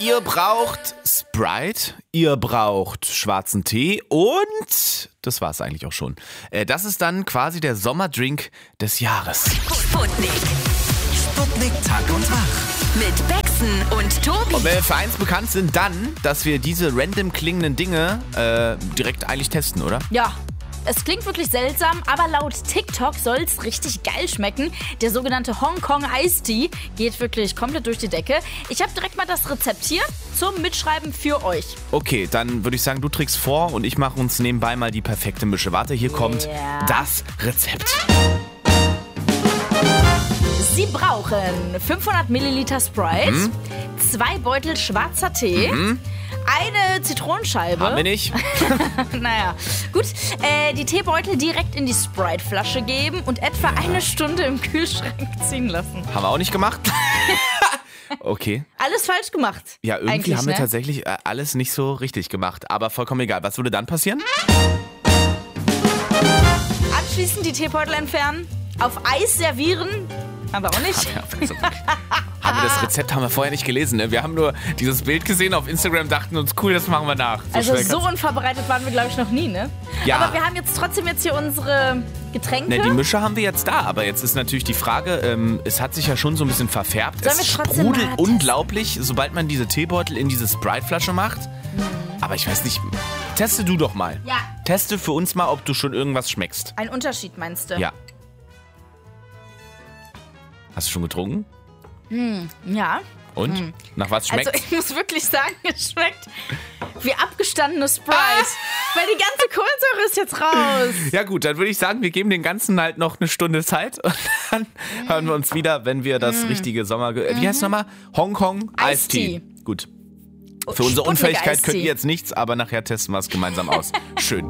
Ihr braucht Sprite, ihr braucht schwarzen Tee und das war's eigentlich auch schon. Das ist dann quasi der Sommerdrink des Jahres. Sputnik. Sputnik Tag und Tag. Mit Bexen und Tobi. Und wenn wir für eins bekannt sind, dann, dass wir diese random klingenden Dinge direkt eigentlich testen, oder? Ja. Es klingt wirklich seltsam, aber laut TikTok soll es richtig geil schmecken. Der sogenannte Hongkong Iced Tea geht wirklich komplett durch die Decke. Ich habe direkt mal das Rezept hier zum Mitschreiben für euch. Okay, dann würde ich sagen, du trägst vor und ich mache uns nebenbei mal die perfekte Mische. Warte, hier kommt das Rezept. Sie brauchen 500 Milliliter Sprite, 2 Beutel schwarzer Tee, eine Zitronenscheibe. Haben wir nicht? Naja, gut. Die Teebeutel direkt in die Sprite-Flasche geben und etwa eine Stunde im Kühlschrank ziehen lassen. Haben wir auch nicht gemacht. Okay. Alles falsch gemacht. Ja, irgendwie eigentlich, haben wir ne? tatsächlich alles nicht so richtig gemacht. Aber vollkommen egal. Was würde dann passieren? Anschließend die Teebeutel entfernen, auf Eis servieren. Haben wir auch nicht. Ja, also, haben wir das Rezept haben wir vorher nicht gelesen. Ne? Wir haben nur dieses Bild gesehen auf Instagram, dachten uns, cool, das machen wir nach. Also schnell so kann's- unvorbereitet waren wir, glaube ich, noch nie, ne? Ja. Aber wir haben jetzt trotzdem hier unsere Getränke. Ne, die Mische haben wir jetzt da, aber jetzt ist natürlich die Frage, es hat sich ja schon so ein bisschen verfärbt. Sollen Es wir trotzdem sprudelt mal testen? unglaublich, sobald man diese Teebeutel in diese Sprite-Flasche macht. Aber ich weiß nicht, teste du doch mal. Ja. Teste für uns mal, ob du schon irgendwas schmeckst. Ein Unterschied, meinst du? Ja. Hast du schon getrunken? Ja. Und? Nach was schmeckt's? Also ich muss wirklich sagen, es schmeckt wie abgestandene Sprite. Weil die ganze Kohlensäure ist jetzt raus. Ja gut, dann würde ich sagen, wir geben den Ganzen halt noch eine Stunde Zeit und dann hören wir uns wieder, wenn wir das richtige Wie heißt es nochmal? Hongkong Iced Tea. Gut. Für unsere Sputnik Unfähigkeit Iced könnt ihr Tea. jetzt nichts, aber nachher testen wir es gemeinsam aus. Schön.